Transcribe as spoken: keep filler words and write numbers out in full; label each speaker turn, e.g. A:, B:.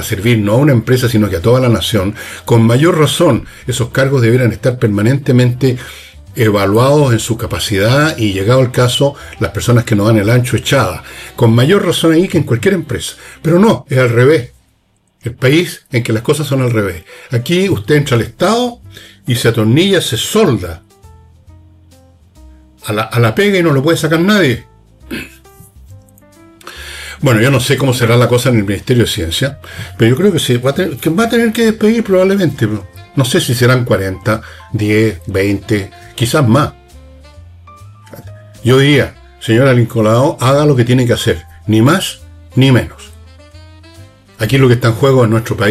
A: para servir no a una empresa, sino que a toda la nación, con mayor razón esos cargos debieran estar permanentemente evaluados en su capacidad y, llegado el caso, las personas que no dan el ancho echadas. Con mayor razón ahí que en cualquier empresa. Pero no, es al revés. El país en que las cosas son al revés. Aquí usted entra al Estado y se atornilla, se solda a la, a la pega y no lo puede sacar nadie. Bueno, yo no sé cómo será la cosa en el Ministerio de Ciencia, pero yo creo que sí, va a tener que, va a tener que despedir probablemente. No sé si serán cuarenta, diez, veinte, quizás más. Yo diría, señora Lincoln, haga lo que tiene que hacer, ni más ni menos. Aquí lo que está en juego en nuestro país